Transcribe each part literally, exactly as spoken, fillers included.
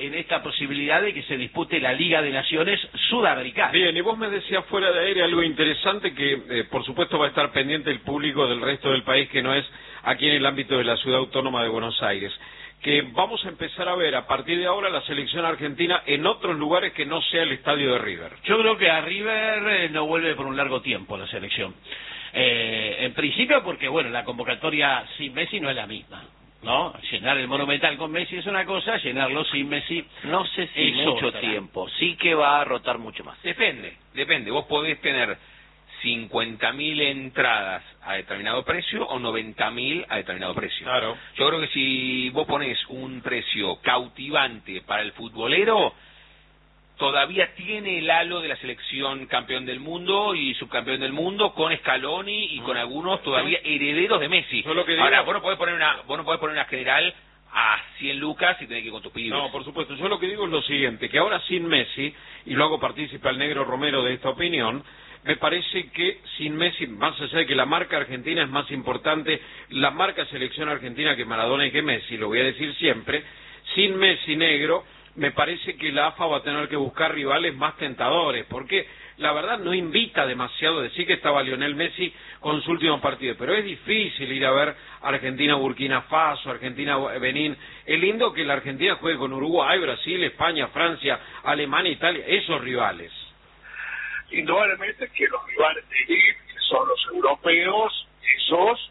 en esta posibilidad de que se dispute la Liga de Naciones Sudamericana. Bien, y vos me decías fuera de aire algo interesante que, eh, por supuesto, va a estar pendiente el público del resto del país, que no es aquí en el ámbito de la Ciudad Autónoma de Buenos Aires, que vamos a empezar a ver a partir de ahora la selección argentina en otros lugares que no sea el estadio de River. Yo creo que a River eh, no vuelve por un largo tiempo la selección. Eh, en principio porque, bueno, la convocatoria sin Messi no es la misma, ¿no? Llenar el Monumental con Messi es una cosa, llenarlo sin Messi no sé si es mucho otra. tiempo, sí que va a rotar mucho más. Depende, depende. Vos podés tener cincuenta mil entradas a determinado precio o noventa mil a determinado precio. Claro. Yo creo que si vos ponés un precio cautivante para el futbolero, todavía tiene el halo de la selección campeón del mundo y subcampeón del mundo con Scaloni y con algunos todavía herederos de Messi. Yo lo que digo... Ahora, vos no podés poner una, vos no podés poner una general a cien lucas y tenés que ir con tus pibes. No, por supuesto. Yo lo que digo es lo siguiente, que ahora sin Messi, y lo hago partícipe al negro Romero de esta opinión, me parece que sin Messi, más allá de que la marca argentina es más importante, la marca selección argentina que Maradona y que Messi, lo voy a decir siempre, sin Messi negro, me parece que la A F A va a tener que buscar rivales más tentadores, porque la verdad no invita demasiado. Decir que estaba Lionel Messi con su último partido, pero es difícil ir a ver Argentina-Burkina Faso, Argentina-Benín. Es lindo que la Argentina juegue con Uruguay, Brasil, España, Francia, Alemania, Italia, esos rivales. Indudablemente que los rivales de elite, que son los europeos, esos,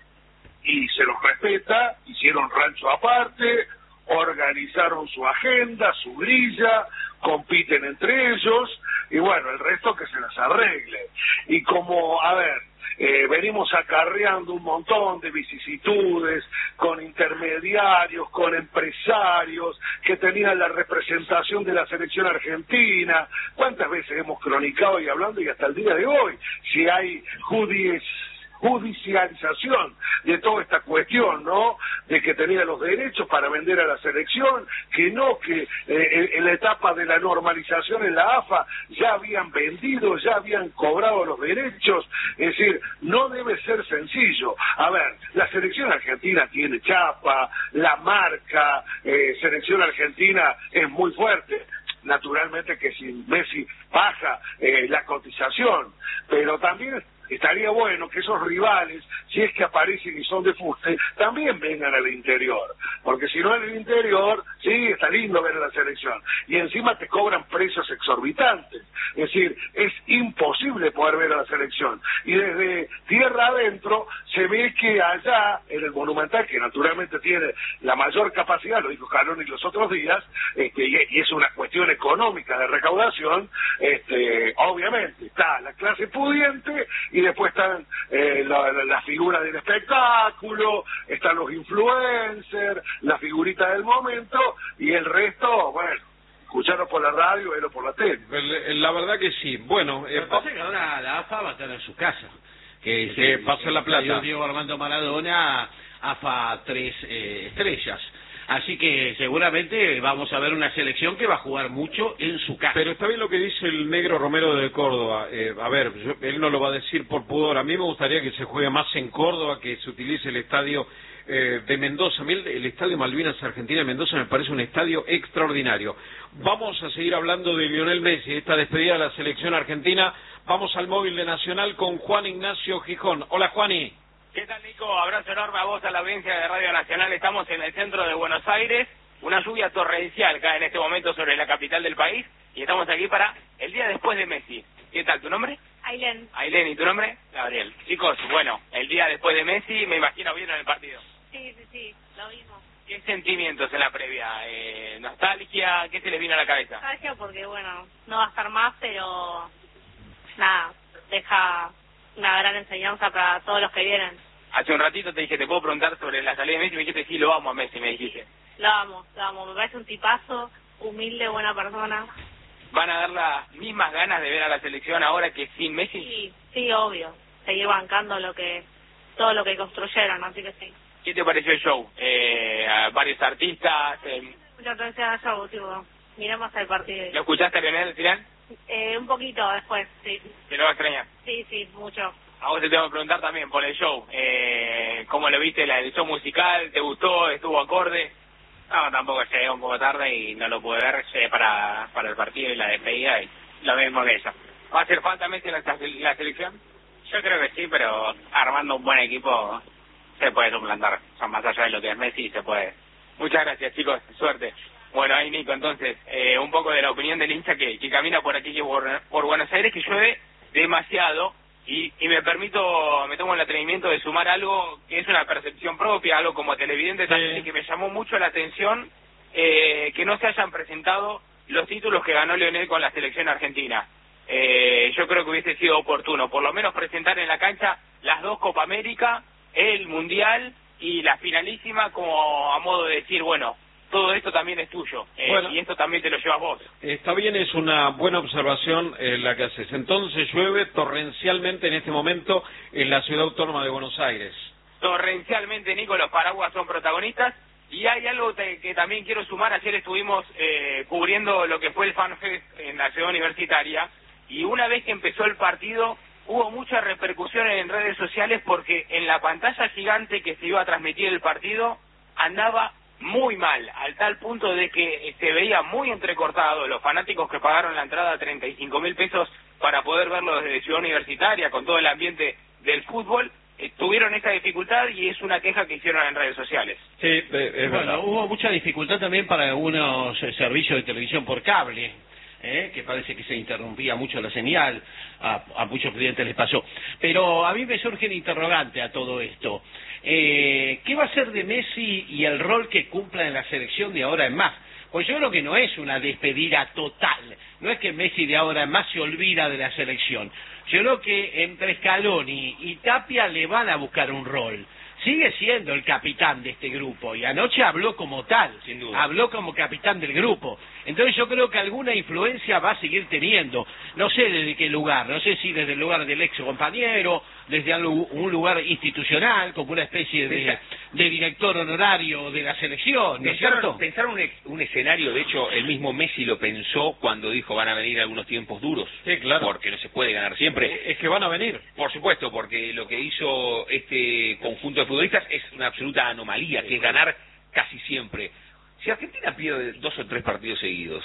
y se los respeta, hicieron rancho aparte, organizaron su agenda, su grilla, compiten entre ellos, y bueno, el resto que se las arregle. Y como, a ver, eh, venimos acarreando un montón de vicisitudes con intermediarios, con empresarios que tenían la representación de la selección argentina. ¿Cuántas veces hemos cronicado y hablando, y hasta el día de hoy, si hay judíes judicialización de toda esta cuestión, ¿no? De que tenía los derechos para vender a la selección, que no, que eh, en la etapa de la normalización en la A F A ya habían vendido, ya habían cobrado los derechos. Es decir, no debe ser sencillo. A ver, la selección argentina tiene chapa, la marca, eh, selección argentina es muy fuerte. Naturalmente que sin Messi baja eh, la cotización, pero también estaría bueno que esos rivales, si es que aparecen y son de fuste, también vengan al interior, porque si no en el interior, sí, está lindo ver a la selección, y encima te cobran precios exorbitantes, es decir, es imposible poder ver a la selección, y desde tierra adentro se ve que allá, en el Monumental, que naturalmente tiene la mayor capacidad, lo dijo Scaloni los otros días, este, y es una cuestión económica de recaudación, este, obviamente está la clase pudiente, y después están eh, la, la, la figura del espectáculo, están los influencers, la figurita del momento, y el resto, bueno, escucharlo por la radio, verlo por la tele. La verdad que sí. Bueno, eh, pasa que ahora la A F A va a estar en su casa, que que pasa la plata. Diego Armando Maradona, A F A tres eh, estrellas. Así que seguramente vamos a ver una selección que va a jugar mucho en su casa. Pero está bien lo que dice el negro Romero de Córdoba. Eh, a ver, yo, él no lo va a decir por pudor. A mí me gustaría que se juegue más en Córdoba, que se utilice el estadio eh, de Mendoza. A mí el, el estadio Malvinas Argentina de Mendoza me parece un estadio extraordinario. Vamos a seguir hablando de Lionel Messi, esta despedida de la selección argentina. Vamos al móvil de Nacional con Juan Ignacio Gijón. Hola, Juani. ¿Qué tal, Nico? Abrazo enorme a vos, a la audiencia de Radio Nacional. Estamos en el centro de Buenos Aires. Una lluvia torrencial cae en este momento sobre la capital del país. Y estamos aquí para el día después de Messi. ¿Qué tal? ¿Tu nombre? Ailén. Ailén, ¿y tu nombre? Gabriel. Chicos, bueno, el día después de Messi, me imagino vieron el partido. Sí, sí, sí, lo vimos. ¿Qué sentimientos en la previa? Eh, ¿Nostalgia? ¿Qué se les vino a la cabeza? Nostalgia porque, bueno, no va a estar más, pero nada, deja una gran enseñanza para todos los que vienen. Hace un ratito te dije, ¿te puedo preguntar sobre la salida de Messi? Me dijiste, sí, lo amo a Messi, me dijiste. Lo amo, lo amo. Me parece un tipazo, humilde, buena persona. ¿Van a dar las mismas ganas de ver a la selección ahora que sin Messi? Sí, sí, obvio. Seguir bancando lo que todo lo que construyeron, así que sí. ¿Qué te pareció el show? Eh, a varios artistas. Eh... Muchas gracias al show, tipo. Miramos el partido. ¿Lo escuchaste a Leonel al final? Eh, un poquito después, sí. ¿Te lo va a extrañar? Sí, sí, mucho. A vos te tengo que preguntar también por el show. Eh, ¿Cómo lo viste, la, el show musical? ¿Te gustó? ¿Estuvo acorde? No, tampoco llegué un poco tarde y no lo pude ver, llegué para, para el partido y la despedida y lo mismo que eso. ¿Va a hacer falta Messi en la, la selección? Yo creo que sí, pero armando un buen equipo se puede suplantar. O sea, más allá de lo que es Messi, se puede. Muchas gracias, chicos. Suerte. Bueno, ahí Nico, entonces, eh, un poco de la opinión del hincha que, que camina por aquí, que por, por Buenos Aires, que llueve demasiado. Y, y me permito, me tomo el atrevimiento de sumar algo que es una percepción propia, algo como televidente también, sí. que me llamó mucho la atención, eh, que no se hayan presentado los títulos que ganó Lionel con la selección argentina. Eh, yo creo que hubiese sido oportuno, por lo menos presentar en la cancha las dos Copa América, el Mundial y la finalísima, como a modo de decir, bueno, todo esto también es tuyo, eh, bueno, y esto también te lo llevas vos. Está bien, es una buena observación eh, la que haces. Entonces llueve torrencialmente en este momento en la ciudad autónoma de Buenos Aires. Torrencialmente, Nico, los paraguas son protagonistas. Y hay algo te, que también quiero sumar. Ayer estuvimos eh, cubriendo lo que fue el FanFest en la ciudad universitaria, y una vez que empezó el partido hubo mucha repercusión en redes sociales, porque en la pantalla gigante que se iba a transmitir el partido andaba muy mal, al tal punto de que se veía muy entrecortado. Los fanáticos que pagaron la entrada a treinta y cinco mil pesos para poder verlo desde Ciudad Universitaria, con todo el ambiente del fútbol, eh, tuvieron esa dificultad, y es una queja que hicieron en redes sociales. Sí, eh, es Bueno, verdad. hubo mucha dificultad también para algunos eh, servicios de televisión por cable, ¿eh? que parece que se interrumpía mucho la señal, a, a muchos clientes les pasó. Pero a mí me surge el interrogante a todo esto. Eh, ¿Qué va a ser de Messi y el rol que cumpla en la selección de ahora en más? Pues yo creo que no es una despedida total, no es que Messi de ahora en más se olvida de la selección. Yo creo que entre Scaloni y Tapia le van a buscar un rol. Sigue siendo el capitán de este grupo, y anoche habló como tal, sin duda, habló como capitán del grupo. Entonces yo creo que alguna influencia va a seguir teniendo, no sé desde qué lugar, no sé si desde el lugar del ex compañero, desde un lugar institucional, como una especie de, de director honorario de la selección, ¿no es cierto? Pensaron, pensaron un, ex- un escenario, de hecho el mismo Messi lo pensó cuando dijo van a venir algunos tiempos duros, Sí, claro. porque no se puede ganar siempre. Es que van a venir. Por supuesto, porque lo que hizo este conjunto de futbolistas es una absoluta anomalía, que es ganar casi siempre. Si Argentina pierde dos o tres partidos seguidos,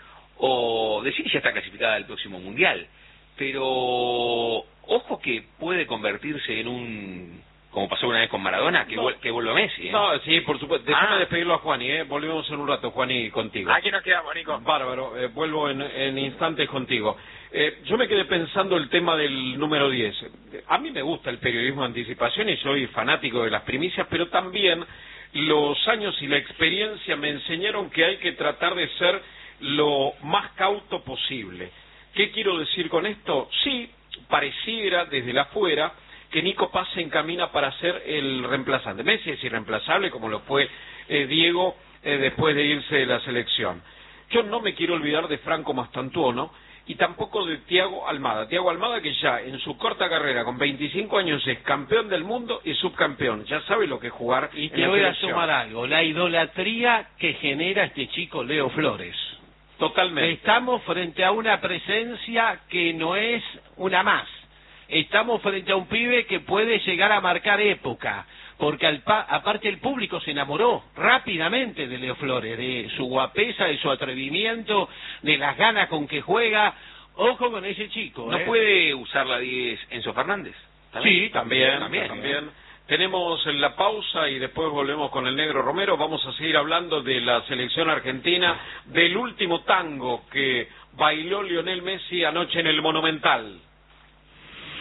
o decir ya está clasificada al próximo Mundial, pero ojo que puede convertirse en un, como pasó una vez con Maradona, que, No. vuel- que vuelva Messi, ¿eh? No, sí, por supuesto. Déjame Ah. despedirlo a Juani, ¿eh? Volvemos en un rato, Juani, contigo. Aquí nos quedamos, Nico. Bárbaro, eh, vuelvo en, en instantes contigo. Eh, yo me quedé pensando el tema del número diez. A mí me gusta el periodismo de anticipación y soy fanático de las primicias, pero también los años y la experiencia me enseñaron que hay que tratar de ser lo más cauto posible. ¿Qué quiero decir con esto? Sí, pareciera desde la afuera que Nico Paz se encamina para ser el reemplazante. Messi es irreemplazable, como lo fue eh, Diego eh, después de irse de la selección. Yo no me quiero olvidar de Franco Mastantuono y tampoco de Thiago Almada. Thiago Almada, que ya en su corta carrera, con veinticinco años, es campeón del mundo y subcampeón. Ya sabe lo que es jugar Y en te la voy a selección. sumar algo, la idolatría que genera este chico Leo Flores. Totalmente. Estamos frente a una presencia que no es una más. Estamos frente a un pibe que puede llegar a marcar época, porque al pa aparte el público se enamoró rápidamente de Leo Flores, de su guapesa, de su atrevimiento, de las ganas con que juega. Ojo con ese chico. ¿No ¿eh? puede usar la diez Enzo Fernández? Sí, también, también. también. Tenemos la pausa y después volvemos con el Negro Romero. Vamos a seguir hablando de la selección argentina, del último tango que bailó Lionel Messi anoche en el Monumental.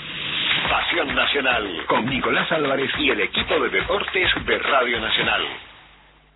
Pasión Nacional, con Nicolás Álvarez y el equipo de deportes de Radio Nacional.